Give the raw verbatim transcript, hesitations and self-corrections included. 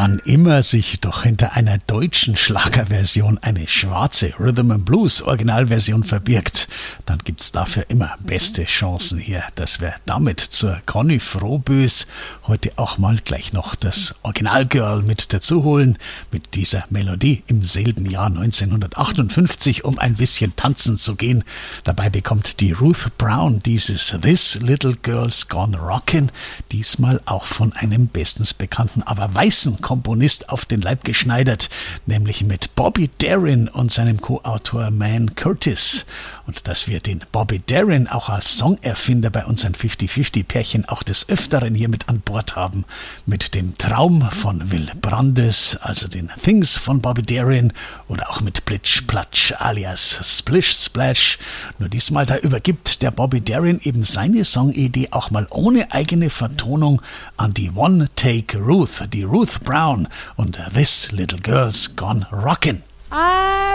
Wann immer sich doch hinter einer deutschen Schlagerversion eine schwarze Rhythm and Blues Originalversion verbirgt, dann gibt's dafür immer beste Chancen hier, dass wir damit zur Conny Frohbös heute auch mal gleich noch das Originalgirl mit dazu holen, mit dieser Melodie im selben Jahr neunzehnhundertachtundfünfzig, um ein bisschen tanzen zu gehen. Dabei bekommt die Ruth Brown dieses This Little Girl's Gone Rockin', diesmal auch von einem bestens bekannten, aber weißen Komponist auf den Leib geschneidert, nämlich mit Bobby Darin und seinem Co-Autor Man Curtis. Und dass wir den Bobby Darin auch als Songerfinder bei unseren fifty-fifty-Pärchen auch des Öfteren hier mit an Bord haben, mit dem Traum von Will Brandes, also den Things von Bobby Darin, oder auch mit Plitsch Platsch alias Splish Splash. Nur diesmal, da übergibt der Bobby Darin eben seine Songidee auch mal ohne eigene Vertonung an die One-Take Ruth, die Ruth Brown und This Little Girl's Gone Rockin'. I